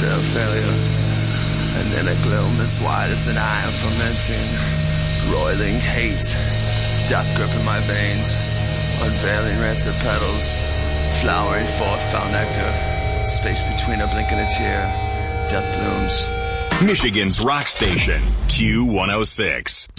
of failure. And in a gloom as wide as an eye, I'm fermenting, roiling hate, death gripping my veins, unveiling rancid petals, flowering forth foul nectar, space between a blink and a tear, death blooms. Michigan's rock station, Q106.